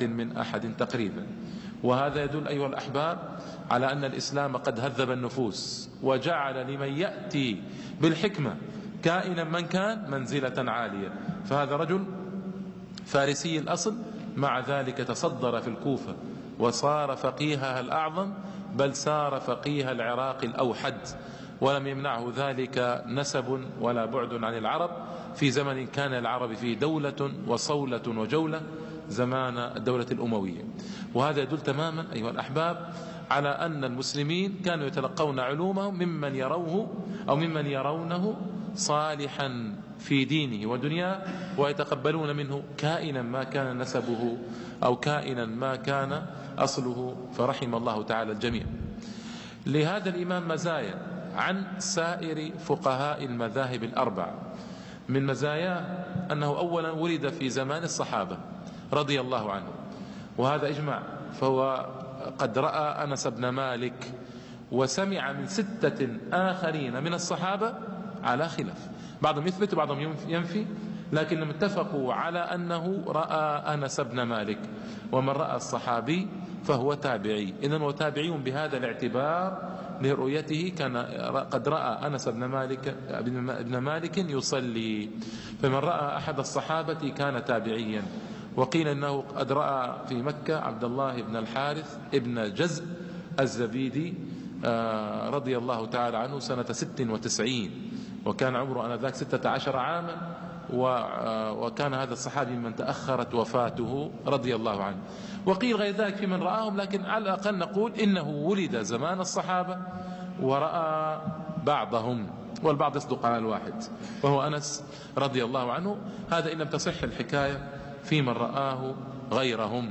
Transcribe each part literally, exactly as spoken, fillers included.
درجة من أحد تقريبا. وهذا يدل أيها الأحباب على أن الإسلام قد هذب النفوس وجعل لمن يأتي بالحكمة كائنا من كان منزلة عالية. فهذا رجل فارسي الأصل، مع ذلك تصدر في الكوفة وصار فقيهها الأعظم، بل صار فقيه العراق الأوحد، ولم يمنعه ذلك نسب ولا بعد عن العرب في زمن كان العرب فيه دولة وصولة وجولة، زمان الدولة الأموية. وهذا يدل تماما أيها الأحباب على أن المسلمين كانوا يتلقون علومهم ممن يروه أو ممن يرونه صالحا في دينه ودنياه، ويتقبلون منه كائنا ما كان نسبه أو كائنا ما كان أصله، فرحم الله تعالى الجميع. لهذا الإمام مزايا عن سائر فقهاء المذاهب الأربع. من مزاياه أنه أولا ولد في زمان الصحابة رضي الله عنه، وهذا إجماع، فهو قد رأى أنس بن مالك وسمع من ستة آخرين من الصحابة على خلاف، بعضهم يثبت وبعضهم ينفي، لكنهم اتفقوا على أنه رأى أنس بن مالك، ومن رأى الصحابي فهو تابعي. إذن هو تابعي بهذا الاعتبار لرؤيته، كان قد رأى أنس بن مالك ابن مالك يصلي، فمن رأى أحد الصحابة كان تابعيا. وقيل أنه قد رأى في مكة عبد الله بن الحارث ابن جزء الزبيدي رضي الله تعالى عنه سنة ست وتسعين، وكان عمره آنذاك ستة عشر عاما، وكان هذا الصحابي من تأخرت وفاته رضي الله عنه. وقيل غير ذلك في من رآهم، لكن على الأقل نقول إنه ولد زمان الصحابة ورأى بعضهم، والبعض يصدق على الواحد، وهو أنس رضي الله عنه. هذا إن لم تصح الحكاية في من رآه غيرهم.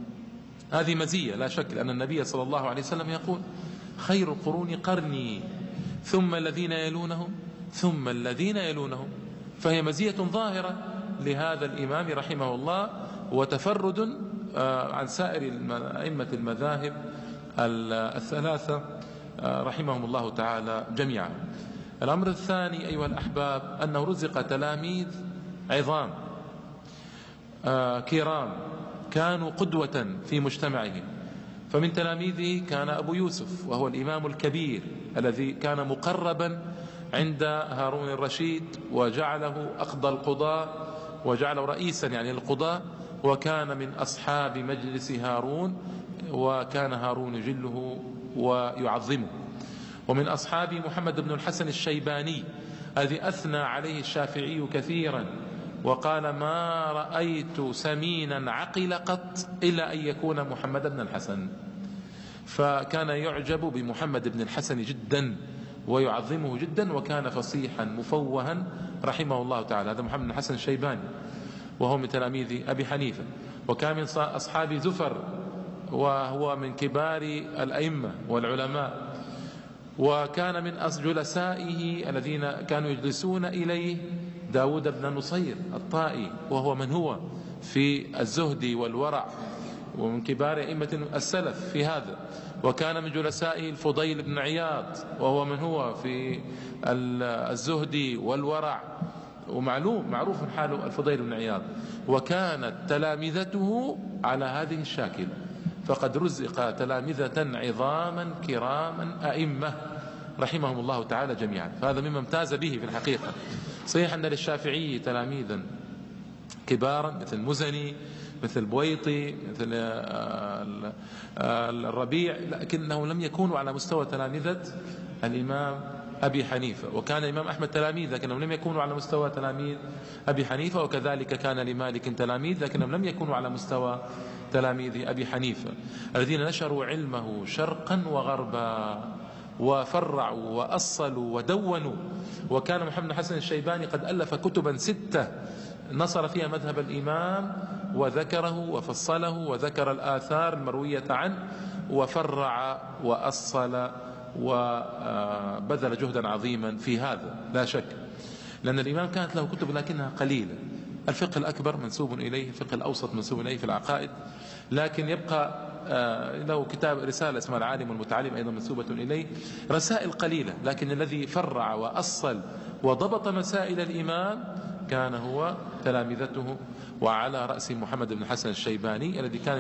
هذه مزية لا شك، لأن النبي صلى الله عليه وسلم يقول: خير القرون قرني ثم الذين يلونهم ثم الذين يلونهم. فهي مزية ظاهرة لهذا الإمام رحمه الله، وتفرد عن سائر أئمة المذاهب الثلاثة رحمهم الله تعالى جميعا. الأمر الثاني أيها الأحباب أنه رزق تلاميذ عظام كرام كانوا قدوة في مجتمعهم. فمن تلاميذه كان أبو يوسف، وهو الإمام الكبير الذي كان مقربا عند هارون الرشيد، وجعله أقضى القضاء، وجعله رئيسا يعني القضاء، وكان من أصحاب مجلس هارون، وكان هارون يجله ويعظمه. ومن أصحاب محمد بن الحسن الشيباني الذي أثنى عليه الشافعي كثيرا، وقال: ما رأيت سمينا عقل قط إلا أن يكون محمد بن الحسن. فكان يعجب بمحمد بن الحسن جدا ويعظمه جدا، وكان فصيحا مفوها رحمه الله تعالى. هذا محمد بن الحسن الشيباني، وهو من تلاميذ أبي حنيفة، وكان من أصحاب زفر، وهو من كبار الأئمة والعلماء. وكان من جلسائه الذين كانوا يجلسون إليه داود بن نصير الطائي، وهو من هو في الزهد والورع، ومن كبار أئمة السلف في هذا. وكان من جلسائه الفضيل بن عياض، وهو من هو في الزهد والورع، ومعلوم معروف حال الفضيل بن عياض. وكانت تلامذته على هذه الشاكلة، فقد رزق تلامذة عظاما كراما أئمة رحمهم الله تعالى جميعا. فهذا مما امتاز به في الحقيقة. صحيح أن للشافعي تلاميذا كبارا مثل المزني، مثل بويطي، مثل الربيع، لكنهم لم يكونوا على مستوى تلامذة الإمام أبي حنيفة. وكان الإمام أحمد تلاميذ، لكنهم لم يكونوا على مستوى تلاميذ أبي حنيفة. وكذلك كان لمالك تلاميذ، لكنهم لم يكونوا على مستوى تلاميذ أبي حنيفة، الذين نشروا علمه شرقا وغربا، وفرعوا وأصلوا ودونوا. وكان محمد بن حسن الشيباني قد ألف كتبا ستة نصر فيها مذهب الإمام، وذكره وفصله، وذكر الآثار المروية عنه، وفرع وأصل وبذل جهدا عظيما في هذا لا شك. لأن الإمام كانت له كتب لكنها قليلة. الفقه الأكبر منسوب إليه، الفقه الأوسط منسوب إليه في العقائد، لكن يبقى له كتاب رسالة اسمها العالم والمتعلم أيضا منسوبة إليه. رسائل قليلة، لكن الذي فرع وأصل وضبط مسائل الإمام كان هو تلامذته، وعلى رأس محمد بن حسن الشيباني الذي كان